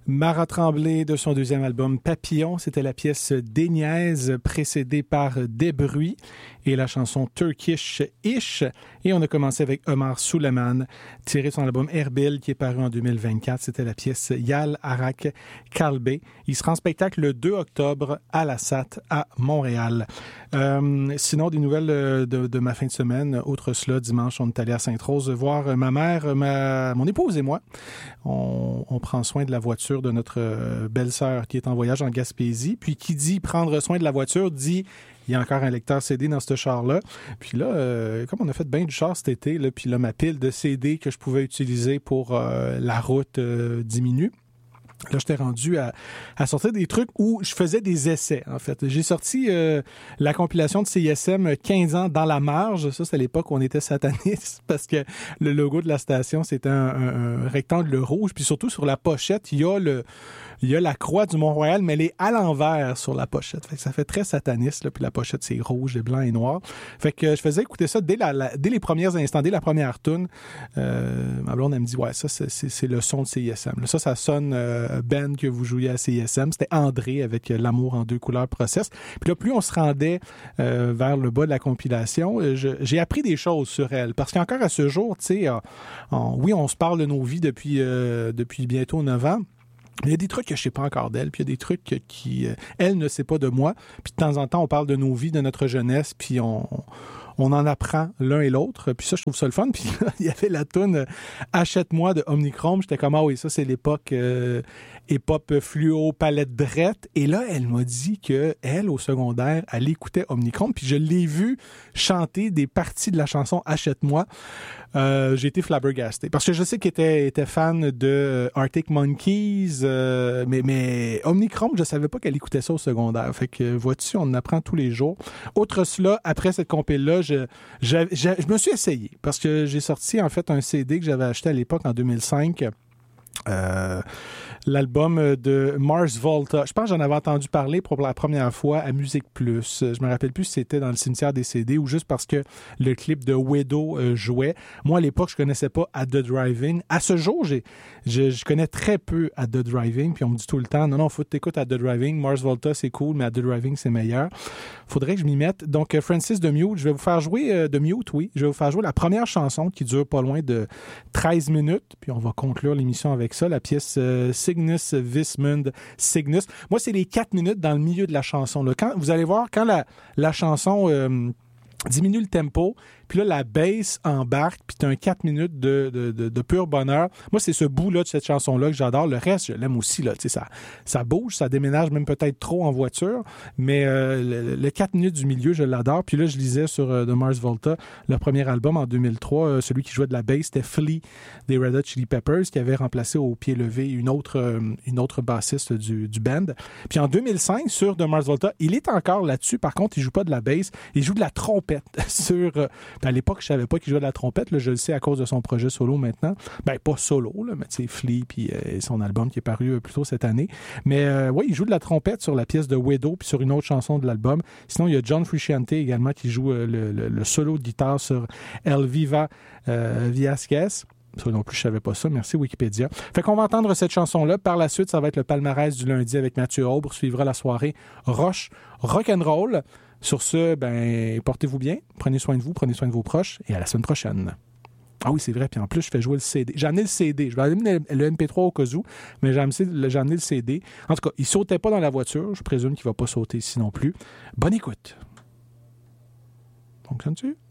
Mara Tremblay de son deuxième album Papillon, c'était la pièce Des niaises précédée par Des bruits et la chanson Turkish Ish. Et on a commencé avec Omar Suleiman, tiré de son album Erbil qui est paru en 2024. C'était la pièce Yal Arak Kalbe. Il sera en spectacle le 2 octobre à la SAT à Montréal. Sinon, des nouvelles de ma fin de semaine. Autre cela, dimanche, on est allé à Sainte-Rose voir ma mère, mon épouse et moi. On prend soin de la voiture de notre belle-sœur qui est en voyage en Gaspésie. Puis qui dit prendre soin de la voiture dit il y a encore un lecteur CD dans ce char-là. Puis là, comme on a fait bien du char cet été, là, puis là, ma pile de CD que je pouvais utiliser pour la route diminue. Là, j'étais rendu à sortir des trucs où je faisais des essais, en fait. J'ai sorti la compilation de CISM 15 ans dans la marge. Ça, c'est à l'époque où on était satanistes parce que le logo de la station, c'était un rectangle rouge. Puis surtout, sur la pochette, il y a la croix du Mont-Royal, mais elle est à l'envers sur la pochette. Fait que ça fait très sataniste, là. Puis la pochette, c'est rouge, et blanc et noir. Fait que je faisais écouter ça dès les premiers instants, dès la première tune. Ma blonde, elle me dit, ouais, ça, c'est le son de CISM. Là, ça sonne band que vous jouiez à CISM. C'était André avec L'amour en deux couleurs process. Puis là, plus on se rendait vers le bas de la compilation, j'ai appris des choses sur elle. Parce qu'encore à ce jour, tu sais, oui, on se parle de nos vies depuis bientôt 9 ans. Il y a des trucs que je sais pas encore d'elle, puis il y a des trucs qui elle ne sait pas de moi. Puis de temps en temps, on parle de nos vies, de notre jeunesse, puis on en apprend l'un et l'autre. Puis ça, je trouve ça le fun. Puis là, il y avait la toune « Achète-moi » de Omnichrome. J'étais comme « Ah oui, ça, c'est l'époque hip-hop fluo, palette drette. » Et là, elle m'a dit qu'elle, au secondaire, elle écoutait Omnichrome. Puis je l'ai vue chanter des parties de la chanson « Achète-moi ». J'ai été flabbergasté. Parce que je sais qu'elle était fan de Arctic Monkeys, mais Omnichrome, je savais pas qu'elle écoutait ça au secondaire. Fait que, vois-tu, on en apprend tous les jours. Autre cela, après cette compile-là, je me suis essayé. Parce que j'ai sorti, en fait, un CD que j'avais acheté à l'époque, en 2005. L'album de Mars Volta. Je pense que j'en avais entendu parler pour la première fois à Musique Plus. Je me rappelle plus si c'était dans le cimetière des CD ou juste parce que le clip de Widow jouait. Moi, à l'époque, je connaissais pas At the Drive-In. À ce jour, je connais très peu At the Drive-In, puis on me dit tout le temps, non, faut que t'écoutes At the Drive-In. Mars Volta, c'est cool, mais At the Drive-In, c'est meilleur. Faudrait que je m'y mette. Donc, Francis de Mute, je vais vous faire jouer de Mute, oui. Je vais vous faire jouer la première chanson qui dure pas loin de 13 minutes, puis on va conclure l'émission avec ça, la pièce Cygnus Vismund Cygnus. Moi, c'est les 4 minutes dans le milieu de la chanson. Là. Quand, vous allez voir, quand la chanson diminue le tempo, puis là, la bass embarque, puis t'as un 4 minutes de pur bonheur. Moi, c'est ce bout-là de cette chanson-là que j'adore. Le reste, je l'aime aussi, là. Tu sais, ça bouge, ça déménage même peut-être trop en voiture, mais le 4 minutes du milieu, je l'adore. Puis là, je lisais sur The Mars Volta, le premier album en 2003, celui qui jouait de la bass, c'était Flea des Red Hot Chili Peppers, qui avait remplacé au pied levé une autre bassiste du band. Puis en 2005, sur The Mars Volta, il est encore là-dessus. Par contre, il joue pas de la bass, il joue de la trompette sur... à l'époque, je savais pas qu'il jouait de la trompette. Là, je le sais à cause de son projet solo maintenant. Ben, pas solo, là, mais tu sais, Flea, puis son album qui est paru plus tôt cette année. Mais oui, il joue de la trompette sur la pièce de Widow, puis sur une autre chanson de l'album. Sinon, il y a John Frusciante également qui joue le solo de guitare sur El Viva Viasquez. Ça non plus, je savais pas ça. Merci Wikipédia. Fait qu'on va entendre cette chanson-là. Par la suite, ça va être le palmarès du lundi avec Mathieu Aubre. Suivra la soirée Roche Rock'n'Roll. Sur ce, ben, portez-vous bien, prenez soin de vous, prenez soin de vos proches, et à la semaine prochaine. Ah oui, c'est vrai, puis en plus, je fais jouer le CD. J'ai amené le CD, je vais amener le MP3 au cas où, mais j'ai amené le CD. En tout cas, il sautait pas dans la voiture, je présume qu'il va pas sauter ici non plus. Bonne écoute. Fonctionne-tu?